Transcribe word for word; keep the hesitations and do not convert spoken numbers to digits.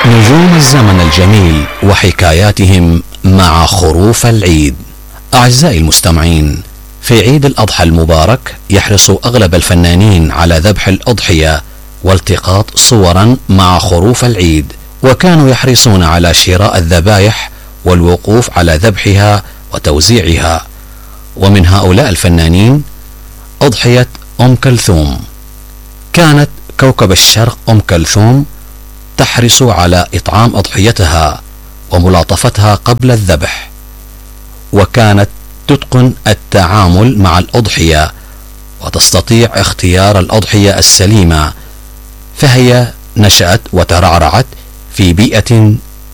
نجوم الزمن الجميل وحكاياتهم مع خروف العيد. أعزائي المستمعين، في عيد الأضحى المبارك يحرص أغلب الفنانين على ذبح الأضحية والتقاط صورا مع خروف العيد، وكانوا يحرصون على شراء الذبائح والوقوف على ذبحها وتوزيعها. ومن هؤلاء الفنانين أضحية أم كلثوم. كانت كوكب الشرق أم كلثوم تحرص على إطعام أضحيتها وملاطفتها قبل الذبح، وكانت تتقن التعامل مع الأضحية وتستطيع اختيار الأضحية السليمة، فهي نشأت وترعرعت في بيئة